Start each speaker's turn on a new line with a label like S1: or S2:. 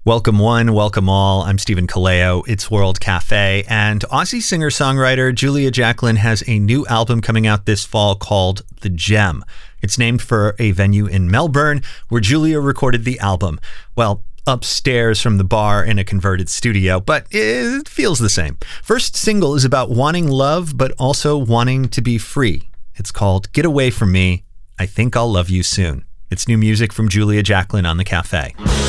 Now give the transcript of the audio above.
S1: Welcome one, welcome all. I'm Stephen Kaleo. It's World Cafe, and Aussie singer-songwriter Julia Jacklin has a new album coming out this fall called The Gem. It's named for a venue in Melbourne where Julia recorded the album. Well, upstairs from the bar in a converted studio, but it feels the same. First single is about wanting love, but also wanting to be free. It's called Get Away From Me, I Think I'll Love You Soon. It's new music from Julia Jacklin on The Cafe.